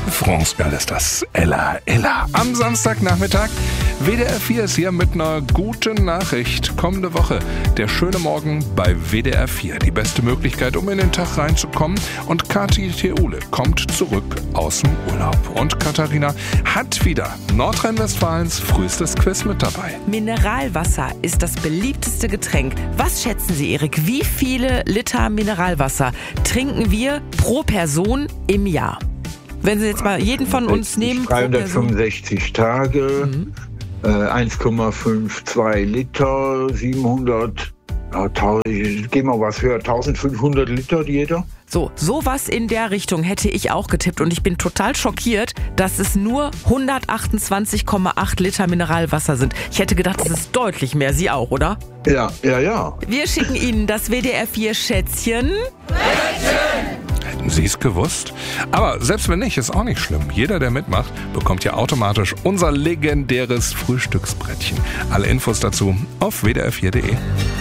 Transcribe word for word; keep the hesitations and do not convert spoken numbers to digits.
France Gall ist das. Ella, Ella. Am Samstagnachmittag. W D R vier ist hier mit einer guten Nachricht. Kommende Woche der schöne Morgen bei W D R vier. Die beste Möglichkeit, um in den Tag reinzukommen. Und Kathi Theole kommt zurück aus dem Urlaub. Und Katharina hat wieder Nordrhein-Westfalens frühestes Quiz mit dabei. Mineralwasser ist das beliebteste Getränk. Was schätzen Sie, Erik? Wie viele Liter Mineralwasser trinken wir pro Person im Jahr? Wenn Sie jetzt mal jeden von uns nehmen. dreihundertfünfundsechzig Tage, mhm. äh, eins Komma zweiundfünfzig Liter, siebenhundert, ja, tausend, gehen wir was höher, eintausendfünfhundert Liter jeder. So, sowas in der Richtung hätte ich auch getippt und ich bin total schockiert, dass es nur hundertachtundzwanzig Komma acht Liter Mineralwasser sind. Ich hätte gedacht, das ist deutlich mehr. Sie auch, oder? Ja, ja, ja. Wir schicken Ihnen das W D R vier Schätzchen. Hätten Sie es gewusst? Aber selbst wenn nicht, ist auch nicht schlimm. Jeder, der mitmacht, bekommt ja automatisch unser legendäres Frühstücksbrettchen. Alle Infos dazu auf w d r vier punkt d e.